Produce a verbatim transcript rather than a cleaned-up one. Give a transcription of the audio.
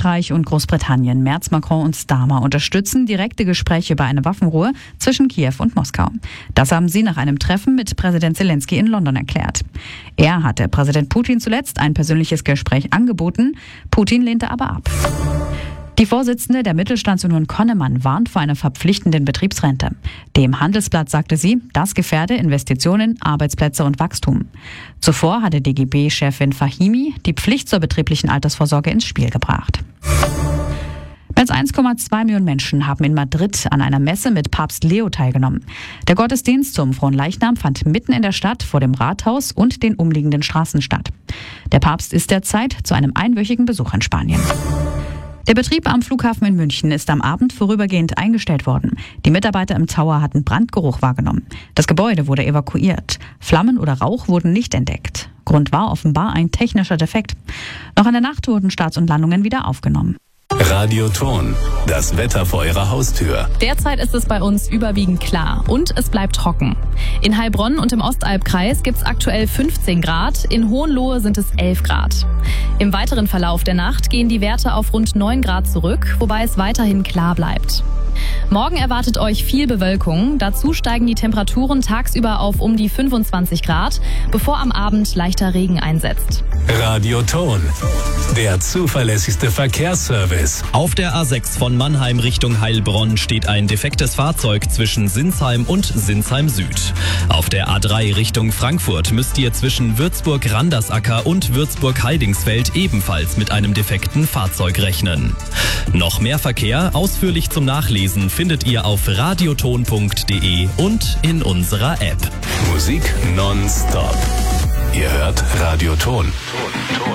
Frankreich und Großbritannien, Merz, Macron und Starmer, unterstützen direkte Gespräche über eine Waffenruhe zwischen Kiew und Moskau. Das haben sie nach einem Treffen mit Präsident Zelensky in London erklärt. Er hatte Präsident Putin zuletzt ein persönliches Gespräch angeboten, Putin lehnte aber ab. Die Vorsitzende der Mittelstandsunion Connemann warnt vor einer verpflichtenden Betriebsrente. Dem Handelsblatt sagte sie, das gefährde Investitionen, Arbeitsplätze und Wachstum. Zuvor hatte D G B-Chefin Fahimi die Pflicht zur betrieblichen Altersvorsorge ins Spiel gebracht. Mehr als eins Komma zwei Millionen Menschen haben in Madrid an einer Messe mit Papst Leo teilgenommen. Der Gottesdienst zum Fronleichnam fand mitten in der Stadt vor dem Rathaus und den umliegenden Straßen statt. Der Papst ist derzeit zu einem einwöchigen Besuch in Spanien. Der Betrieb am Flughafen in München ist am Abend vorübergehend eingestellt worden. Die Mitarbeiter im Tower hatten Brandgeruch wahrgenommen. Das Gebäude wurde evakuiert. Flammen oder Rauch wurden nicht entdeckt. Grund war offenbar ein technischer Defekt. Noch in der Nacht wurden Starts und Landungen wieder aufgenommen. Radioton, das Wetter vor Ihrer Haustür. Derzeit ist es bei uns überwiegend klar und es bleibt trocken. In Heilbronn und im Ostalbkreis gibt es aktuell fünfzehn Grad, in Hohenlohe sind es elf Grad. Im weiteren Verlauf der Nacht gehen die Werte auf rund neun Grad zurück, wobei es weiterhin klar bleibt. Morgen erwartet euch viel Bewölkung. Dazu steigen die Temperaturen tagsüber auf um die fünfundzwanzig Grad, bevor am Abend leichter Regen einsetzt. Radioton, der zuverlässigste Verkehrsservice. Auf der A sechs von Mannheim Richtung Heilbronn steht ein defektes Fahrzeug zwischen Sinsheim und Sinsheim Süd. Auf der A drei Richtung Frankfurt müsst ihr zwischen Würzburg-Randersacker und Würzburg-Heidingsfeld ebenfalls mit einem defekten Fahrzeug rechnen. Noch mehr Verkehr, ausführlich zum Nachlesen, findet ihr auf radioton punkt de und in unserer App. Musik nonstop. Ihr hört Radioton.